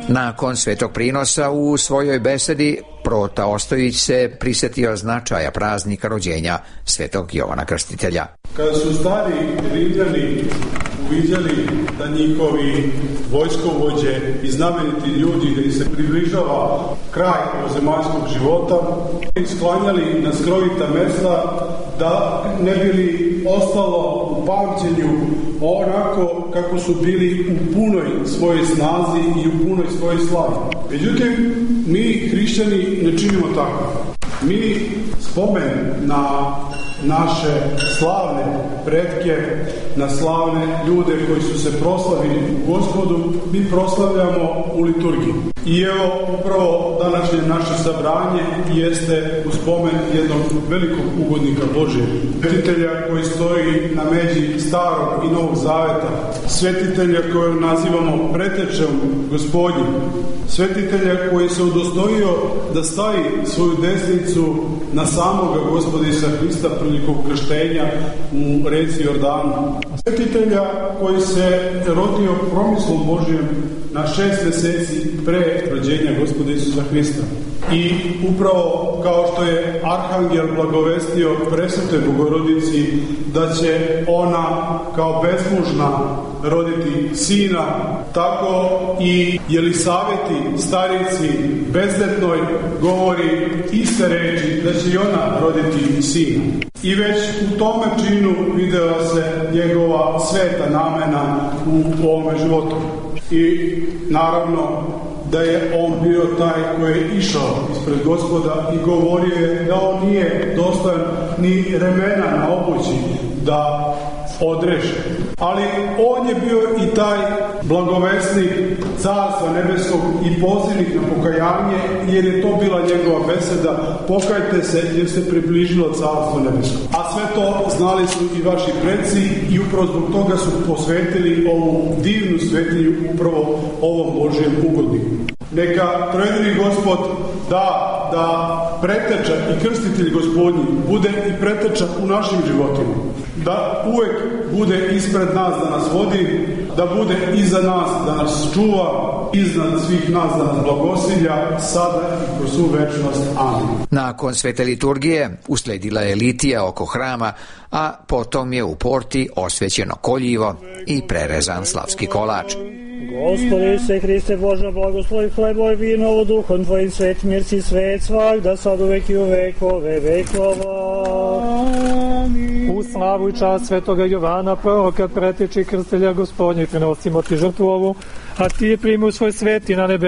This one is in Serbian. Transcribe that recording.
Nakon svetog prinosa u svojoj besedi Prota Ostojić se prisetio značaja praznika rođenja svetog Jovana Krstitelja. Kada su stari Rimljani uviđali da njihovi vojskovođe i znameniti ljudi, da im se približava kraj ovozemaljskog života, sklanjali na skrovita mesta da ne bi li ostalo u pamćenju onako kako su bili u punoj svojoj snazi i u punoj svojoj slavi. Međutim, mi hrišćani ne činimo tako. Mi spomen na naše slavne pretke, na slavne ljude koji su se proslavili u Gospodu, mi proslavljamo u liturgiji. I evo, upravo današnje naše sabranje jeste u spomen jednog velikog ugodnika Božijeg, svetitelja koji stoji na međi Starog i Novog Zaveta, svetitelja kojeg nazivamo pretečom Gospodnjim, svetitelja koji se udostojio da stavi svoju desnicu na samoga Gospoda Isusa Hrista prilikom krštenja u reci Jordanu. Svetitelja koji se rodio promislom Božijom na 6 meseci pre rođenja Gospoda Isusa Hrista. I upravo kao što je Arhangel blagovestio presvetoj Bogorodici da će ona kao bezmužna roditi sina, tako i Jelisaveti, starici bezdetnoj, govori iste reči da će i ona roditi sina. I već u tome činu videla se njegova sveta namena u ovome životu. I naravno da je on bio taj koji je išao ispred Gospoda i govorio je da on nije dostojan ni remena na obući da odreže. Ali on je bio i taj blagovesnik Carstva nebeskog i pozivnik na pokajanje, jer je to bila njegova beseda: pokajte se jer se približilo Carstvo nebesko. A sve to znali su i vaši preci i upravo zbog toga su posvetili ovu divnu svetinju upravo ovom Božijem ugodniku. Neka trojedini Gospod da preteča i krstitelj Gospodnji bude i preteča u našim životima. Da uvek bude ispred nas da nas vodi, da bude iza nas da nas čuva, iznad svih nas da nas blagosilja, sada i kroz svu večnost. Amin. Nakon svete liturgije usledila je litija oko hrama, a potom je u porti osvećeno koljivo i prerezan slavski kolač. Gospodи se Hriste Bože, blagoslovi hlebo i vino duhom Tvojim svet, mir si svet svakda, sad uvek i u vekove vekova. U slavu i čast svetoga Jovana, proroka, preteči krstitelja Gospodnjeg, prinosimo Ti žrtvu ovu, a Ti je primi u svoj svet i na nebe.